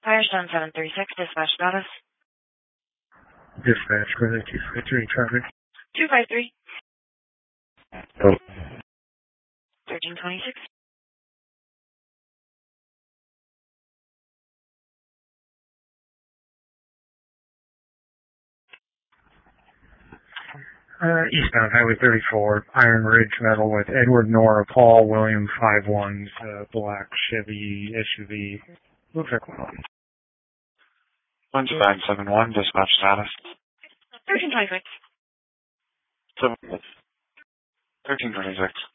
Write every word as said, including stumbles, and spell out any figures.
Firestone seven three six, dispatch status. Dispatch, for the two five three traffic. two five three. Oh. thirteen twenty-six. Uh, eastbound Highway thirty-four, Iron Ridge Metal with Edward Nora Paul William five ones, uh, black Chevy S U V. Looks like one. one five seven one, dispatch status. thirteen twenty-six. Seven, thirteen twenty-six.